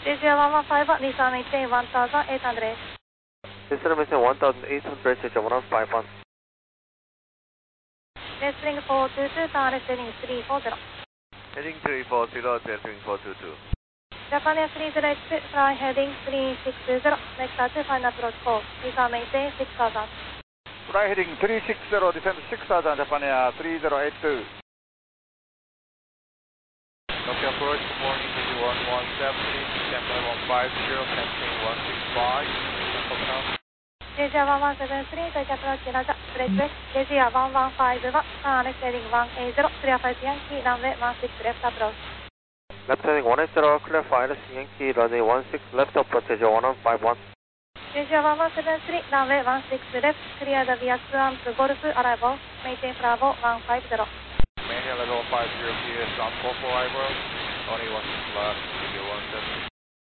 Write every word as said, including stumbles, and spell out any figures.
ジェイジェーワンワンファイブ はにさんいちはちはちはちはちゼロ。 Descend maintain one thousand eight hundred, J J one one five one. Jet string four two two, turn left heading three four zero. Heading three four zero, jet string four two two. Japan Air three zero eight two, fly heading three six zero, vector two, final approach four, visa maintain six thousand. Fly heading three six zero, descend six thousand, Japan Air three zero eight two. Copy approach, good morning, J J one one seven, December one five zero, cancel one six five, Temple South. ジェイジェーワンワンセブンスリー、take approach Raja, break west, ジェイジェーワンワンファイブ は、turn left heading one eight zero, clear five Yankee, runway one six left approach. Left heading one eight zero, clear five Yankee, runway one six left approach, J J one one five one. ジェイジェーワンワンセブンスリー、runway one six left, clear the V X ramp Golf arrival, maintain Bravo one five zero. Maintain level five zero P S on four four arrival, only one six left.